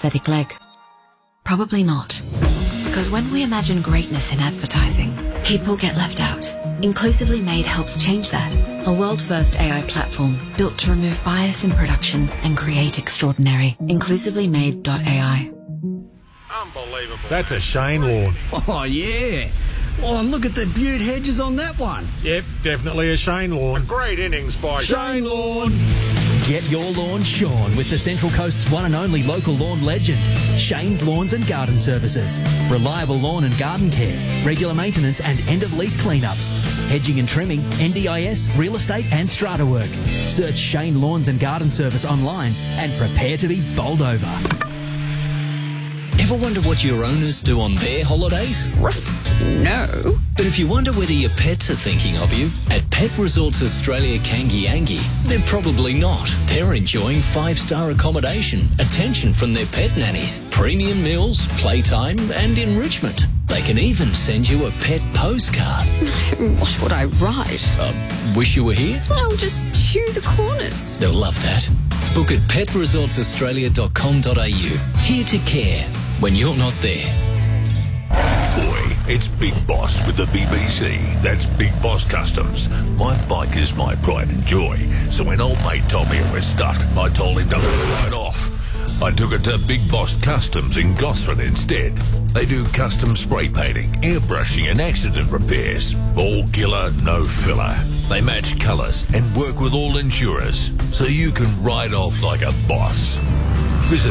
prosthetic leg? Probably not. Because when we imagine greatness in advertising, people get left out. Inclusively Made helps change that. A world-first AI platform built to remove bias in production and create extraordinary. InclusivelyMade.ai. Unbelievable. That's a Shane lawn. Oh, yeah. Oh, look at the beaut hedges on that one. Yep, definitely a Shane lawn. A great innings by Shane lawn. Get your lawn shorn with the Central Coast's one and only local lawn legend, Shane's Lawns and Garden Services. Reliable lawn and garden care, regular maintenance and end-of-lease cleanups, hedging and trimming, NDIS, real estate and strata work. Search Shane Lawns and Garden Service online and prepare to be bowled over. Ever wonder what your owners do on their holidays? No. But if you wonder whether your pets are thinking of you, at Pet Resorts Australia Kangiangi, they're probably not. They're enjoying 5-star accommodation, attention from their pet nannies, premium meals, playtime and enrichment. They can even send you a pet postcard. What would I write? Wish you were here? I'll just chew the corners. They'll love that. Book at petresortsaustralia.com.au. Here to care when you're not there. Boy, it's Big Boss with the BBC. That's Big Boss Customs. My bike is my pride and joy. So when old mate told me it was stuck, I told him to ride off. I took it to Big Boss Customs in Gosford instead. They do custom spray painting, airbrushing and accident repairs. All killer, no filler. They match colours and work with all insurers, so you can ride off like a boss. Visit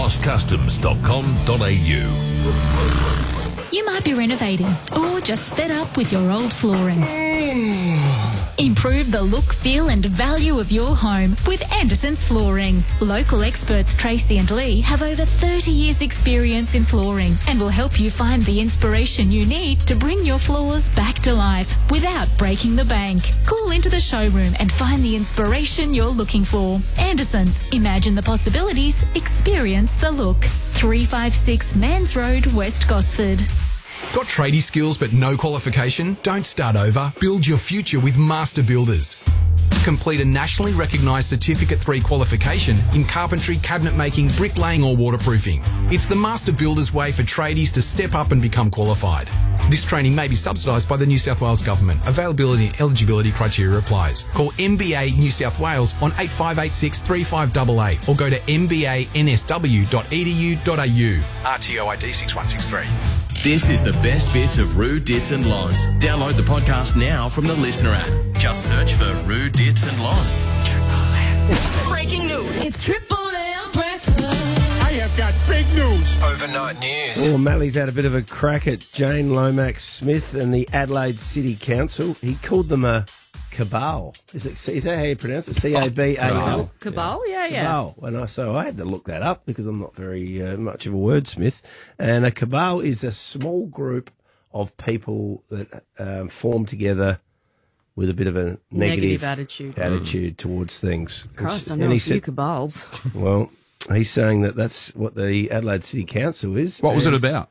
bigbosscustoms.com.au. You might be renovating or just fed up with your old flooring. Improve the look, feel and value of your home with Anderson's Flooring. Local experts Tracy and Lee have over 30 years experience in flooring and will help you find the inspiration you need to bring your floors back to life without breaking the bank. Call into the showroom and find the inspiration you're looking for. Anderson's. Imagine the possibilities. Experience the look. 356 Mans Road, West Gosford. Got tradie skills but no qualification? Don't start over. Build your future with Master Builders. Complete a nationally recognised Certificate 3 qualification in carpentry, cabinet making, bricklaying or waterproofing. It's the Master Builders way for tradies to step up and become qualified. This training may be subsidised by the New South Wales Government. Availability and eligibility criteria applies. Call MBA New South Wales on 8586 3588 or go to mbansw.edu.au. RTO ID 6163. This is the best bits of Roo, Dits and Loz. Download the podcast now from the Listener app. Just search for Roo, Dits and Loz. Breaking news. It's Triple M breakfast. I have got big news. Overnight news. Well, Mally's had a bit of a crack at Jane Lomax Smith and the Adelaide City Council. He called them a cabal. Is that how you pronounce it? C-A-B-A-L? Cabal, yeah. Cabal. And I had to look that up because I'm not very much of a wordsmith. And a cabal is a small group of people that form together with a bit of a negative attitude towards things. Christ, I know a few cabals. Well, he's saying that's what the Adelaide City Council is. What was it about?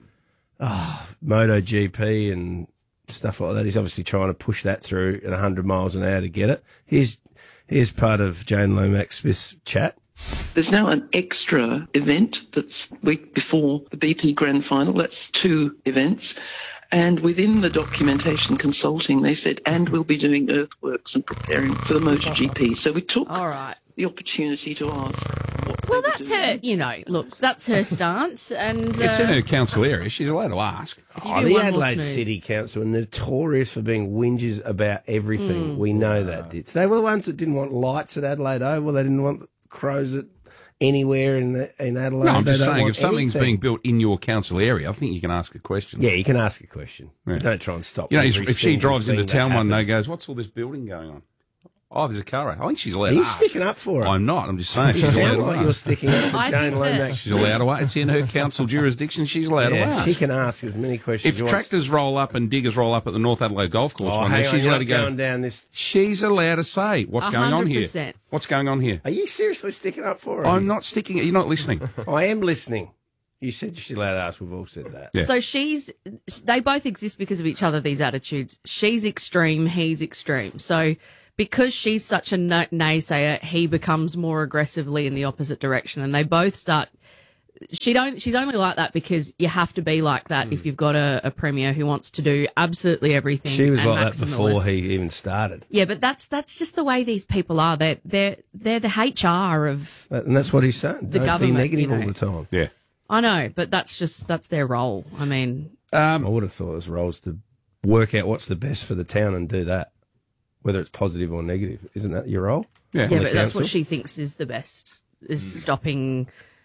MotoGP and stuff like that. He's obviously trying to push that through at 100 miles an hour to get it. Here's part of Jane Lomax Smith's chat. There's now an extra event that's week before the BP Grand Final. That's 2 events. And within the documentation consulting, they said, and we'll be doing earthworks and preparing for the MotoGP. So we took the opportunity to ask. Well, that's her, that's her stance. And it's in her council area. She's allowed to ask. The Adelaide City Council are notorious for being whingers about everything. We know that. They were the ones that didn't want lights at Adelaide Oval. They didn't want crows anywhere in Adelaide. No, I'm just saying, if something's being built in your council area, I think you can ask a question. Yeah, you can ask a question. Yeah. Don't try and stop. If she drives into town one day and goes, what's all this building going on? Oh, there's a car. I think she's allowed to ask. You're sticking up for her. I'm not. I'm just saying. You sound like you're sticking up for Jane Lomax. She's allowed to ask. It's in her council jurisdiction. She's allowed to ask. She can ask as many questions If tractors roll up and diggers roll up at the North Adelaide Golf Course one day, she's allowed to go down this. She's allowed to say, what's going on here? 100%. What's going on here? Are you seriously sticking up for her? I'm not sticking. You're not listening. I am listening. You said she's allowed to ask. We've all said that. Yeah. So they both exist because of each other, these attitudes. She's extreme, he's extreme. So because she's such a naysayer, he becomes more aggressively in the opposite direction, and they both start she's only like that because you have to be like that if you've got a premier who wants to do absolutely everything. She was and like that before maximalist. he even started. Yeah, but that's just the way these people are. They're the HR of And that's what he's saying. the Don't government. be negative you know. all the time. Yeah. I know, but that's their role. I mean, I would have thought his role's to work out what's the best for the town and do that, whether it's positive or negative. Isn't that your role? yeah, On the but that's what council? she thinks is the best, is stopping,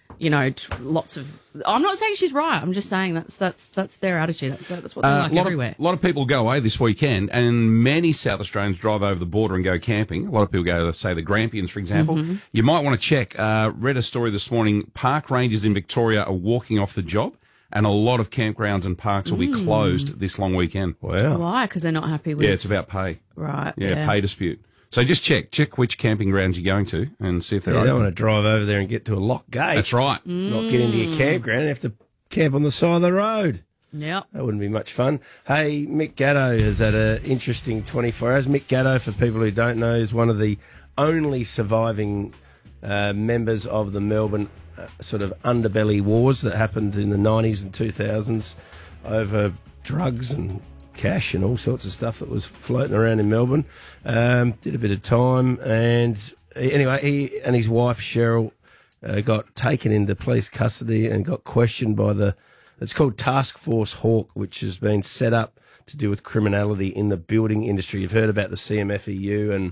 lots of. I'm not saying she's right. I'm just saying that's their attitude. That's what they like everywhere. A lot of people go away this weekend, and many South Australians drive over the border and go camping. A lot of people go to, say, the Grampians, for example. Mhm. You might want to check. Read a story this morning. Park rangers in Victoria are walking off the job, and a lot of campgrounds and parks will be closed this long weekend. Wow. Why? Because they're not happy with. Yeah, it's about pay. Right. Yeah, pay dispute. So just check which camping grounds you're going to and see if they're You open. don't want to drive over there and get to a locked gate. That's right. Not get into your campground and have to camp on the side of the road. Yep. That wouldn't be much fun. Hey, Mick Gatto has had an interesting 24 hours. Mick Gatto, for people who don't know, is one of the only surviving members of the Melbourne sort of underbelly wars that happened in the 90s and 2000s over drugs and cash and all sorts of stuff that was floating around in Melbourne. Did a bit of time, and anyway, he and his wife Cheryl got taken into police custody and got questioned by it's called Task Force Hawk, which has been set up to do with criminality in the building industry. You've heard about the CMFEU and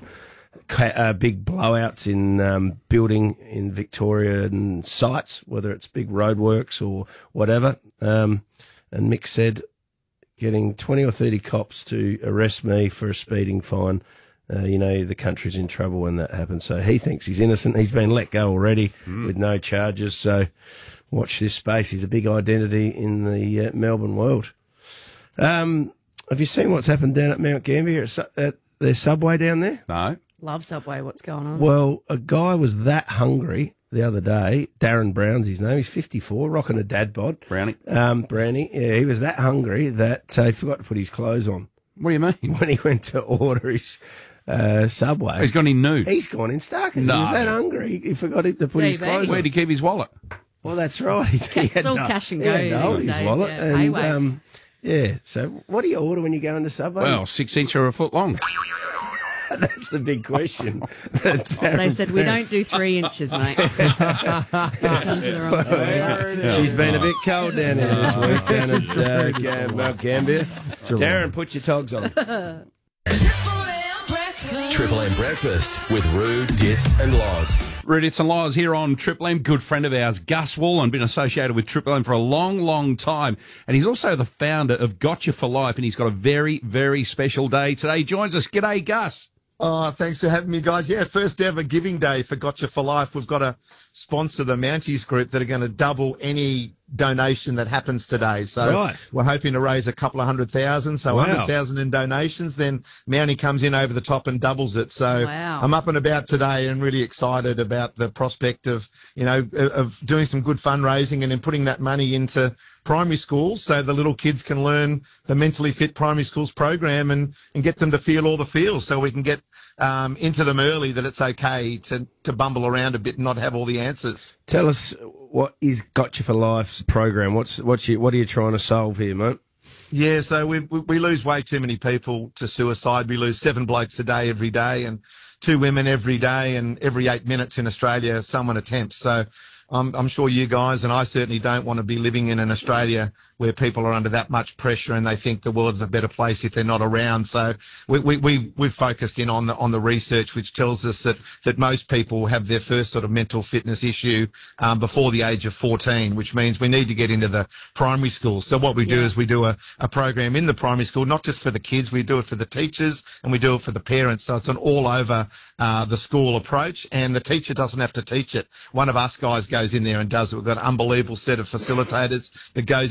big blowouts in building in Victoria and sites, whether it's big roadworks or whatever. And Mick said, getting 20 or 30 cops to arrest me for a speeding fine, the country's in trouble when that happens. So he thinks he's innocent. He's been let go already with no charges. So watch this space. He's a big identity in the Melbourne world. Have you seen what's happened down at Mount Gambier at their subway down there? No. Love Subway. What's going on? Well, a guy was that hungry the other day. Darren Brown's his name. He's 54, rocking a dad bod. Brownie. Brownie. Yeah, he was that hungry that he forgot to put his clothes on. What do you mean? When he went to order his Subway. He's gone in nude. He's gone in starkers. No. He was that hungry. He forgot to put his clothes on. Where'd he keep his wallet? Well, that's right. He It's all cash and he had go to hold these his days, wallet. yeah, And, payway. yeah. So what do you order when you go into Subway? Well, 6 inch or a foot long. That's the big question. They said, we don't do 3 inches, mate. It's into the wrong joint. She's been a bit cold down here this week down at Mount Gambier. Darren, put your togs on. Triple M Breakfast with Roo, Dits and Loz. Rudy, it's and Loz here on Triple M. Good friend of ours, Gus Wallen, been associated with Triple M for a long, long time. And he's also the founder of Gotcha for Life, and he's got a very, very special day today. He joins us. G'day, Gus. Oh, thanks for having me, guys. Yeah, first ever giving day for Gotcha for Life. We've got to sponsor the Mounties group that are going to double any donation that happens today. So we're hoping to raise a couple of 100,000. So 100,000 in donations, then Mountie comes in over the top and doubles it. So I'm up and about today and really excited about the prospect of, of doing some good fundraising and then putting that money into primary schools so the little kids can learn the Mentally Fit Primary Schools program and get them to feel all the feels so we can get into them early that it's okay to bumble around a bit and not have all the answers. Tell us, what is Gotcha for Life's program? What are you trying to solve here, mate? Yeah, so we lose way too many people to suicide. We lose 7 blokes a day every day and 2 women every day, and every 8 minutes in Australia someone attempts. So I'm sure you guys, and I certainly don't want to be living in an Australia where people are under that much pressure and they think the world's a better place if they're not around. So we've focused in on the research, which tells us that most people have their first sort of mental fitness issue before the age of 14, which means we need to get into the primary schools. So what we do is we do a program in the primary school, not just for the kids, we do it for the teachers and we do it for the parents. So it's an all over the school approach, and the teacher doesn't have to teach it. One of us guys goes in there and does it. We've got an unbelievable set of facilitators that goes into these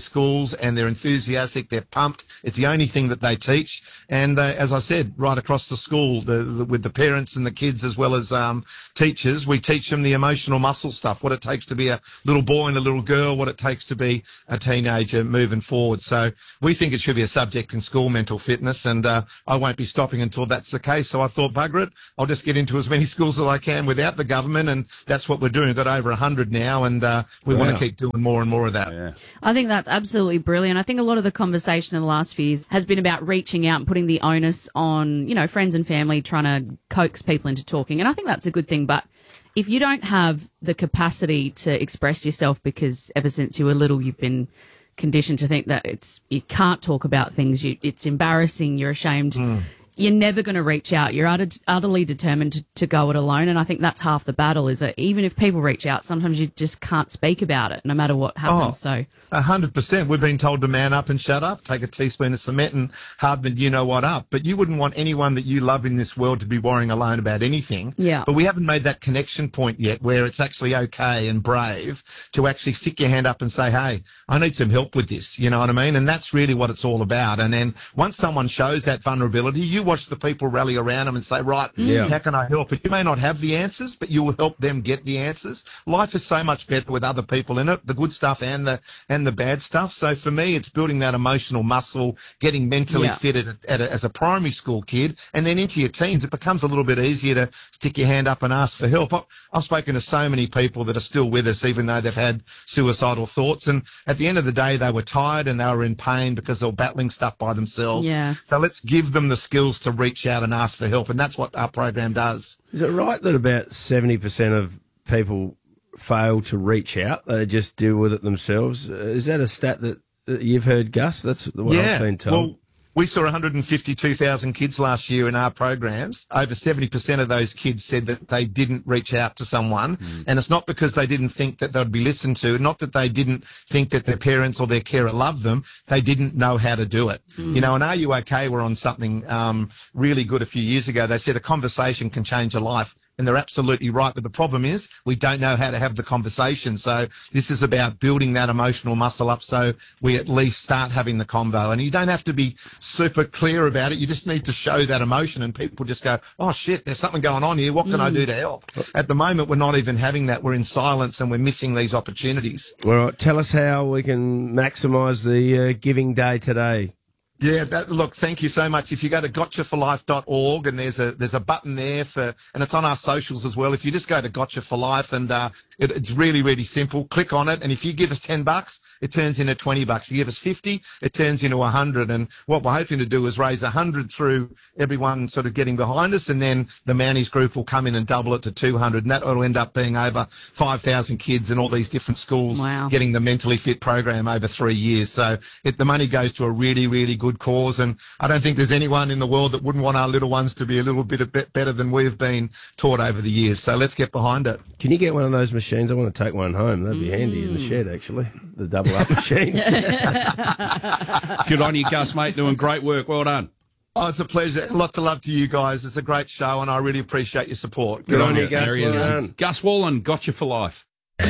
schools, and they're enthusiastic, they're pumped. It's the only thing that they teach. And as I said, right across the school, with the parents and the kids as well as teachers, we teach them the emotional muscle stuff, what it takes to be a little boy and a little girl, what it takes to be a teenager moving forward. So we think it should be a subject in school, mental fitness, and I won't be stopping until that's the case. So I thought, bugger it, I'll just get into as many schools as I can without the government, and that's what we're doing. We've got over 100 now, and we want to keep doing more and more of that. Yeah. I think that's absolutely brilliant. I think a lot of the conversation in the last few years has been about reaching out and putting the onus on, friends and family, trying to coax people into talking. And I think that's a good thing. But if you don't have the capacity to express yourself, because ever since you were little, you've been conditioned to think that you can't talk about things, it's embarrassing, you're ashamed. You're never going to reach out. You're utterly determined to go it alone. And I think that's half the battle, is that even if people reach out, sometimes you just can't speak about it, no matter what happens. So 100%. We've been told to man up and shut up, take a teaspoon of cement and harden you know what up. But you wouldn't want anyone that you love in this world to be worrying alone about anything. Yeah. But we haven't made that connection point yet where it's actually okay and brave to actually stick your hand up and say, hey, I need some help with this. You know what I mean? And that's really what it's all about. And then once someone shows that vulnerability, you watch the people rally around them and say, right, how can I help? And you may not have the answers, but you will help them get the answers. Life is so much better with other people in it, the good stuff and the bad stuff. So for me, it's building that emotional muscle, getting mentally fit as a primary school kid, and then into your teens, it becomes a little bit easier to stick your hand up and ask for help. I've spoken to so many people that are still with us, even though they've had suicidal thoughts. And at the end of the day, they were tired and they were in pain because they were battling stuff by themselves. Yeah. So let's give them the skills to reach out and ask for help, and that's what our program does. Is it right that about 70% of people fail to reach out? They just deal with it themselves? Is that a stat that you've heard, Gus? That's what I've been told. Well, we saw 152,000 kids last year in our programs. Over 70% of those kids said that they didn't reach out to someone. And it's not because they didn't think that they'd be listened to, not that they didn't think that their parents or their carer loved them. They didn't know how to do it. You know, and Are You OK were on something really good a few years ago. They said a conversation can change a life. And they're absolutely right. But the problem is we don't know how to have the conversation. So this is about building that emotional muscle up so we at least start having the convo. And you don't have to be super clear about it. You just need to show that emotion, and people just go, oh, shit, there's something going on here. What can I do to help? At the moment, we're not even having that. We're in silence and we're missing these opportunities. Well, tell us how we can maximise the Giving Day today. Yeah, look, thank you so much. If you go to gotchaforlife.org, and there's a button there and it's on our socials as well. If you just go to Gotcha for Life, and it's really, really simple. Click on it, and if you give us $10, it turns into $20. You give us 50, it turns into 100. And what we're hoping to do is raise 100 through everyone sort of getting behind us, and then the Manny's group will come in and double it to 200, and that will end up being over 5,000 kids in all these different schools getting the Mentally Fit program over 3 years. So the money goes to a really, really good cause, and I don't think there's anyone in the world that wouldn't want our little ones to be a little bit better than we've been taught over the years. So let's get behind it. Can you get one of those machines? I want to take one home. That'd be handy in the shed, actually. The double-up machines. Good on you, Gus, mate. Doing great work. Well done. Oh, it's a pleasure. Lots of love to you guys. It's a great show, and I really appreciate your support. Good on you, Gus. There he is. Gus Wallen, Gotcha for Life.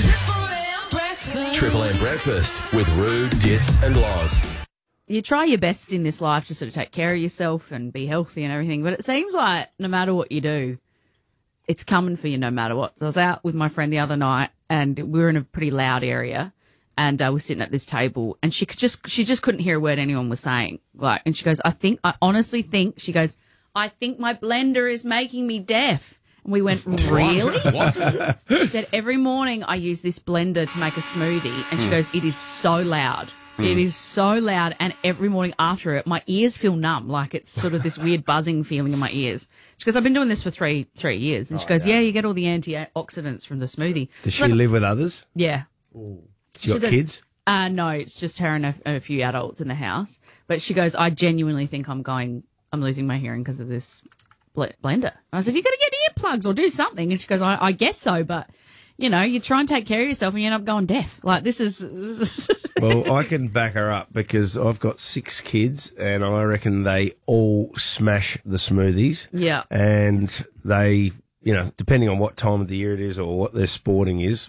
Triple M Breakfast with Roo, Dits and Loz. You try your best in this life to sort of take care of yourself and be healthy and everything, but it seems like no matter what you do, it's coming for you no matter what. So I was out with my friend the other night, and we were in a pretty loud area, and I was sitting at this table, and she just couldn't hear a word anyone was saying. And she goes, I honestly think my blender is making me deaf. And we went, really? What? She said, every morning I use this blender to make a smoothie, and she goes, it is so loud. It is so loud, and every morning after it, my ears feel numb, like it's sort of this weird buzzing feeling in my ears. She goes, I've been doing this for three years. And she goes, yeah, you get all the antioxidants from the smoothie. Does she live with others? Yeah. She got kids? No, it's just her and a few adults in the house. But she goes, I genuinely think I'm losing my hearing because of this blender. And I said, you got to get earplugs or do something. And she goes, I guess so, but... You know, you try and take care of yourself and you end up going deaf. Like, this is... Well, I can back her up because I've got 6 kids and I reckon they all smash the smoothies. Yeah. And they, depending on what time of the year it is or what their sporting is,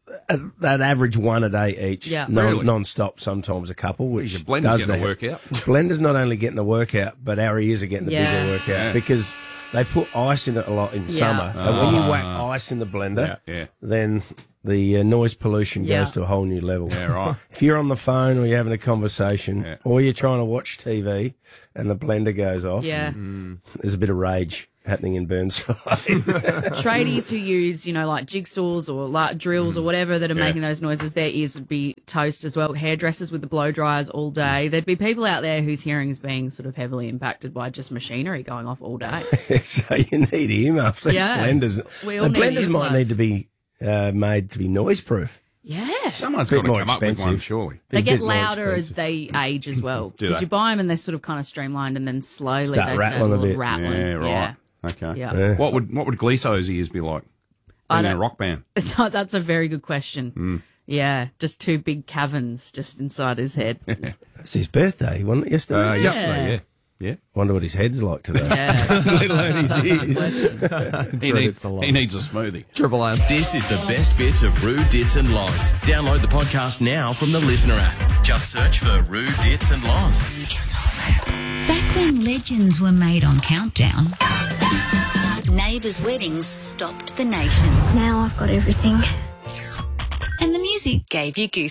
that average one a day each. Yeah. Really? Non-stop, sometimes a couple, which Your blender's does getting a that. workout. Blender's not only getting a workout, but our ears are getting the Yeah. bigger workout Yeah. because they put ice in it a lot in summer. And when you whack ice in the blender, then the noise pollution goes to a whole new level. Yeah, right. If you're on the phone or you're having a conversation or you're trying to watch TV and the blender goes off, there's a bit of rage happening in Burnside. Tradies who use, like jigsaws or like drills or whatever that are making those noises, their ears would be toast as well. Hairdressers with the blow dryers all day. There'd be people out there whose hearing is being sort of heavily impacted by just machinery going off all day. So you need earmuffs. These blenders. We all the need blenders might earplugs. need to be made to be noise proof. Yeah. Someone's Bit got to more come up with one, expensive. surely. They Bit get more louder as expensive. they age as well. Do Because they? you buy them and they're sort of kind of streamlined and then slowly Start they rattling start a bit. rattling. Yeah, right. Okay. Yeah. What would Gleeso's ears be like? I In a don't- rock band. That's a very good question. Yeah, just two big caverns just inside his head. It's his birthday, wasn't it, yesterday? Yesterday, yeah. Wonder what his head's like today. Yeah. Let alone his ears. He needs a smoothie. Triple M. This is the best bits of Roo, Dits and Loz. Download the podcast now from the Listener app. Just search for Roo, Dits and Loz. Back when legends were made on Countdown, neighbours' weddings stopped the nation. Now I've got everything. And the music gave you goosebumps.